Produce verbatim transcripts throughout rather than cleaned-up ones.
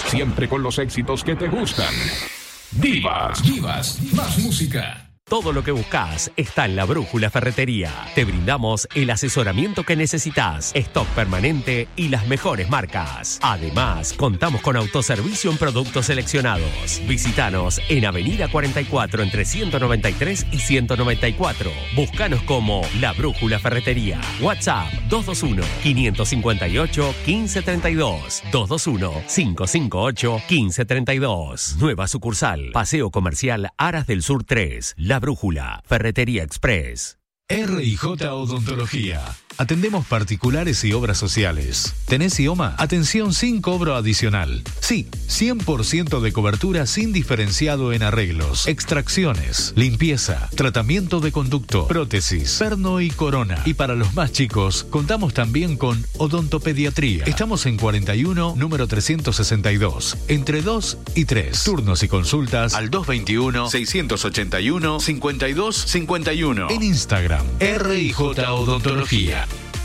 siempre con los éxitos que te gustan. Divas, Divas, más música. Todo lo que buscas está en La Brújula Ferretería. Te brindamos el asesoramiento que necesitas, stock permanente y las mejores marcas. Además, contamos con autoservicio en productos seleccionados. Visítanos en Avenida cuarenta y cuatro entre ciento noventa y tres y ciento noventa y cuatro. Búscanos como La Brújula Ferretería. WhatsApp dos dos uno, cinco cinco ocho, uno cinco tres dos. dos dos uno, cinco cinco ocho, uno cinco tres dos. Nueva sucursal. Paseo Comercial Aras del Sur tres. La Brújula, Ferretería Express. R I J Odontología. Atendemos particulares y obras sociales. ¿Tenés I O M A? Atención sin cobro adicional. Sí, cien por ciento de cobertura sin diferenciado en arreglos, extracciones, limpieza, tratamiento de conducto, prótesis, perno y corona. Y para los más chicos, contamos también con odontopediatría. Estamos en cuarenta y uno, número trescientos sesenta y dos, entre dos y tres. Turnos y consultas al dos veintiuno, seiscientos ochenta y uno, cincuenta y dos cincuenta y uno. En Instagram, R I J Odontología.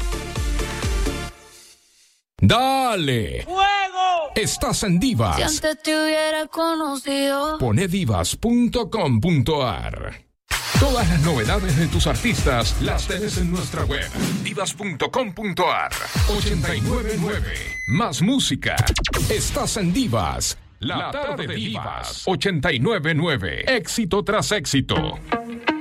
¡Dale! ¡Fuego! Estás en Divas. Si antes te hubiera conocido. Pone divas punto com punto a r. Todas las novedades de tus artistas las tenés en nuestra web. divas punto com punto a r. ochenta y nueve nueve. Más música. Estás en Divas. La tarde de Divas. ochenta y nueve nueve. Éxito tras éxito.